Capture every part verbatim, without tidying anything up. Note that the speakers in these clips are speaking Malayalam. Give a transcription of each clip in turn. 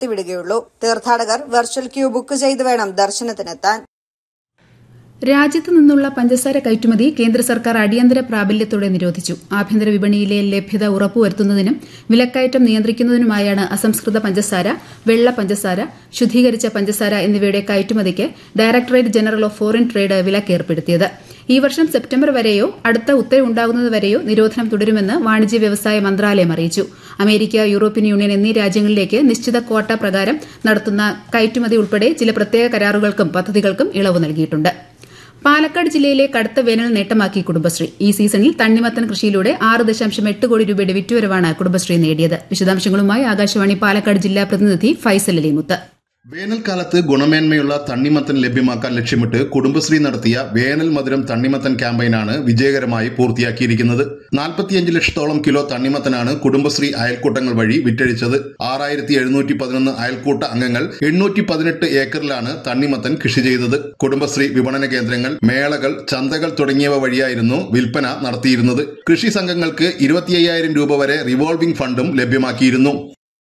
വിടുകയുള്ളൂ. തീർത്ഥാടകർ വെർച്വൽ ക്യൂ ബുക്ക് ചെയ്ത് വേണം ദർശനത്തിനെത്താൻ. രാജ്യത്ത് നിന്നുള്ള പഞ്ചസാര കയറ്റുമതി കേന്ദ്ര സർക്കാർ അടിയന്തര പ്രാബല്യത്തോടെ നിരോധിച്ചു. ആഭ്യന്തര വിപണിയിലെ ലഭ്യത ഉറപ്പുവരുത്തുന്നതിനും വിലക്കയറ്റം നിയന്ത്രിക്കുന്നതിനുമായാണ് അസംസ്കൃത പഞ്ചസാര, വെള്ള പഞ്ചസാര, ശുദ്ധീകരിച്ച പഞ്ചസാര എന്നിവയുടെ കയറ്റുമതിക്ക് directorate general of foreign trade വിലക്ക് ഏർപ്പെടുത്തിയത്. ഈ വർഷം സെപ്റ്റംബർ വരെയോ അടുത്ത ഉത്തരവുണ്ടാകുന്നതുവരെയോ നിരോധനം തുടരുമെന്ന് വാണിജ്യ വ്യവസായ മന്ത്രാലയം അറിയിച്ചു. അമേരിക്ക, യൂറോപ്യൻ യൂണിയൻ എന്നീ രാജ്യങ്ങളിലേക്ക് നിശ്ചിത ക്വാട്ട പ്രകാരം നടത്തുന്ന കയറ്റുമതി ഉൾപ്പെടെ ചില പ്രത്യേക കരാറുകൾക്കും പദ്ധതികൾക്കും ഇളവ് നൽകിയിട്ടുണ്ട്. പാലക്കാട് ജില്ലയിലെ കടുത്ത വേനൽ നേട്ടമാക്കി കുടുംബശ്രീ. ഈ സീസണിൽ തണ്ണിമത്തൻ കൃഷിയിലൂടെ ആറ് ദശാംശം എട്ട് കോടി രൂപയുടെ വിറ്റുവരവാണ് കുടുംബശ്രീ നേടിയത്. വിശദാംശങ്ങളുമായി ആകാശവാണി പാലക്കാട് ജില്ലാ പ്രതിനിധി ഫൈസൽ അലിമുത്ത്. വേനൽക്കാലത്ത് ഗുണമേന്മയുള്ള തണ്ണിമത്തൻ ലഭ്യമാക്കാൻ ലക്ഷ്യമിട്ട് കുടുംബശ്രീ നടത്തിയ വേനൽ മധുരം തണ്ണിമത്തൻ ക്യാമ്പയിനാണ് വിജയകരമായി പൂർത്തിയാക്കിയിരിക്കുന്നത്. നാൽപ്പത്തിയഞ്ച് ലക്ഷത്തോളം കിലോ തണ്ണിമത്തനാണ് കുടുംബശ്രീ അയൽക്കൂട്ടങ്ങൾ വഴി വിറ്റഴിച്ചത്. ആറായിരത്തി എഴുന്നൂറ്റി പതിനൊന്ന് അയൽക്കൂട്ട അംഗങ്ങൾ എണ്ണൂറ്റി പതിനെട്ട് ഏക്കറിലാണ് തണ്ണിമത്തൻ കൃഷി ചെയ്തത്. കുടുംബശ്രീ വിപണന കേന്ദ്രങ്ങൾ, മേളകൾ, ചന്തകൾ തുടങ്ങിയവ വഴിയായിരുന്നു വിൽപ്പന നടത്തിയിരുന്നത്. കൃഷി സംഘങ്ങൾക്ക് ഇരുപത്തി അയ്യായിരം രൂപ വരെ റിവോൾവിംഗ് ഫണ്ടും ലഭ്യമാക്കിയിരുന്നു.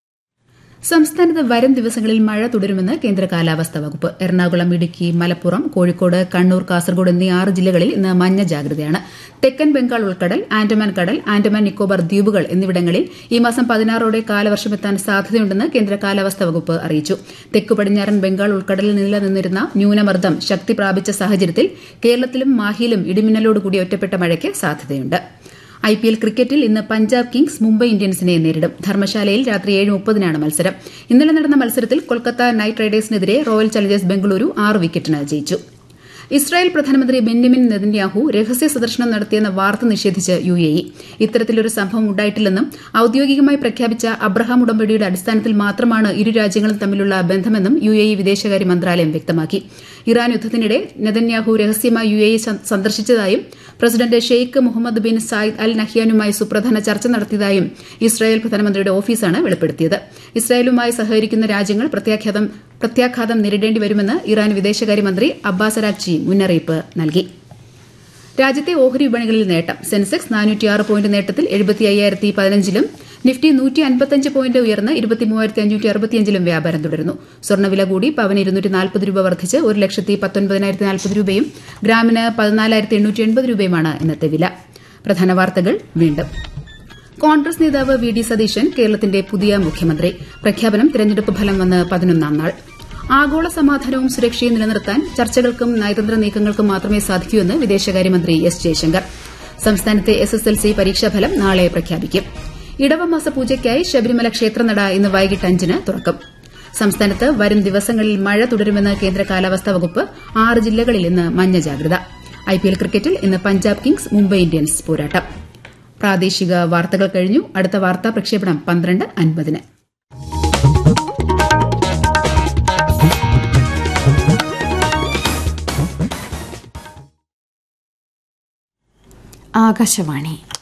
സംസ്ഥാനത്ത് വരും ദിവസങ്ങളിൽ മഴ തുടരുമെന്ന് കേന്ദ്ര കാലാവസ്ഥാ വകുപ്പ്. എറണാകുളം, ഇടുക്കി, മലപ്പുറം, കോഴിക്കോട്, കണ്ണൂർ, കാസർഗോഡ് എന്നീ ആറ് ജില്ലകളിൽ ഇന്ന് മഞ്ഞ ജാഗ്രതയാണ്. തെക്കൻ ബംഗാൾ ഉൾക്കടൽ, ആൻഡമാൻ കടൽ, ആൻഡമാൻ നിക്കോബാർ ദ്വീപുകൾ എന്നിവിടങ്ങളിൽ ഈ മാസം പതിനാറോടെ കാലവർഷമെത്താൻ സാധ്യതയുണ്ടെന്ന് കേന്ദ്ര കാലാവസ്ഥാ വകുപ്പ് അറിയിച്ചു. തെക്കു പടിഞ്ഞാറൻ ബംഗാൾ ഉൾക്കടലിൽ നിലനിന്നിരുന്ന ന്യൂനമർദ്ദം ശക്തി പ്രാപിച്ച സാഹചര്യത്തിൽ കേരളത്തിലും മാഹിയിലും ഇടിമിന്നലോടുകൂടി ഒറ്റപ്പെട്ട മഴയ്ക്ക് സാധ്യതയുണ്ട്. ഐ പി എൽ ക്രിക്കറ്റിൽ ഇന്ന് പഞ്ചാബ് കിങ്സ് മുംബൈ ഇന്ത്യൻസിനെ നേരിടും. ധർമ്മശാലയിൽ രാത്രി ഏഴ് മുപ്പതിനാണ് മത്സരം. ഇന്നലെ നടന്ന മത്സരത്തിൽ Kolkata night റൈഡേഴ്സിനെതിരെ royal Challengers Bengaluru ആറ് വിക്കറ്റിന് ജയിച്ചു. ഇസ്രായേൽ പ്രധാനമന്ത്രി ബെന്യാമിൻ നെതന്യാഹു രഹസ്യ സന്ദർശനം നടത്തിയെന്ന വാർത്ത നിഷേധിച്ച് യു എ ഇ. ഇത്തരത്തിലൊരു സംഭവം ഉണ്ടായിട്ടില്ലെന്നും ഔദ്യോഗികമായി പ്രഖ്യാപിച്ച അബ്രഹാം ഉടമ്പടിയുടെ അടിസ്ഥാനത്തിൽ മാത്രമാണ് ഇരു രാജ്യങ്ങളും തമ്മിലുള്ള ബന്ധമെന്നും യു എ ഇ വിദേശകാര്യ മന്ത്രാലയം വ്യക്തമാക്കി. ഇറാൻ യുദ്ധത്തിനിടെ നെതന്യാഹു രഹസ്യമായി U A E സന്ദർശിച്ചതായും president Sheikh Muhammad bin Zayed Al നഹ്യാനുമായി സുപ്രധാന ചർച്ച നടത്തിയതായും ഇസ്രായേൽ പ്രധാനമന്ത്രിയുടെ ഓഫീസാണ് വെളിപ്പെടുത്തിയത്. ഇസ്രായേലുമായി സഹകരിക്കുന്ന രാജ്യങ്ങൾ പ്രത്യാഘാതം പ്രത്യാഘാതം നേരിടേണ്ടി വരുമെന്ന് ഇറാൻ വിദേശകാര്യമന്ത്രി അബ്ബാസ് അരാഗ്ചി മുന്നറിയിപ്പ് നൽകി. രാജ്യത്തെ ഓഹരി വിപണികളിൽ നേട്ടം. സെൻസെക്സ് നാനൂറ്റിയാറ് പോയിന്റ് നേട്ടത്തിൽ എഴുപത്തി അയ്യായിരത്തി പതിനഞ്ചിലും നിഫ്റ്റി നൂറ്റി അൻപത്തഞ്ച് പോയിന്റ് ഉയർന്ന് ഇരുപത്തി മൂവായിരത്തി അഞ്ഞൂറ്റി അറുപത്തിയഞ്ചിലും വ്യാപാരം തുടരുന്നു. സ്വർണ്ണവില കൂടി പവന് ഇരുന്നൂറ്റി നാൽപ്പത് രൂപ വർദ്ധിച്ച് ഒരു ലക്ഷത്തി പത്തൊൻപതിനായിരത്തി നാൽപ്പത് രൂപയും ഗ്രാമിന് പതിനാലായിരത്തി എണ്ണൂറ്റി എൺപത് രൂപയുമാണ് ഇന്നത്തെ വില. പ്രധാന വാർത്തകൾ വീണ്ടും. കോൺഗ്രസ് നേതാവ് വി ഡി സതീശൻ കേരളത്തിന്റെ പുതിയ മുഖ്യമന്ത്രി. പ്രഖ്യാപനം തിരഞ്ഞെടുപ്പ് ഫലം വന്ന് പതിനൊന്നാം നാൾ. ആഗോള സമാധാനവും സുരക്ഷയും നിലനിർത്താൻ ചർച്ചകൾക്കും നയതന്ത്ര നീക്കങ്ങൾക്കും മാത്രമേ സാധിക്കൂ എന്ന് വിദേശകാര്യമന്ത്രി എസ് ജയശങ്കർ. സംസ്ഥാനത്തെ എസ് എസ് എൽ സി പരീക്ഷാഫലം നാളെ പ്രഖ്യാപിക്കും. ഇടവമാസ പൂജയ്ക്കായി ശബരിമല ക്ഷേത്രനട ഇന്ന് വൈകിട്ട് അഞ്ചിന് തുറക്കും. സംസ്ഥാനത്ത് വരും ദിവസങ്ങളിൽ മഴ തുടരുമെന്ന് കേന്ദ്ര കാലാവസ്ഥാ വകുപ്പ്. ആറ് ജില്ലകളിൽ ഇന്ന് മഞ്ഞ ജാഗ്രത. ഐ പി എൽ ക്രിക്കറ്റിൽ ഇന്ന് പഞ്ചാബ് കിങ്സ് മുംബൈ ഇന്ത്യൻസ് പോരാട്ടം. പ്രാദേശിക വാർത്തകൾ കഴിഞ്ഞു. അടുത്ത വാർത്താ പ്രക്ഷേപണം പന്ത്രണ്ട് അൻപതിന്. ആകാശവാണി.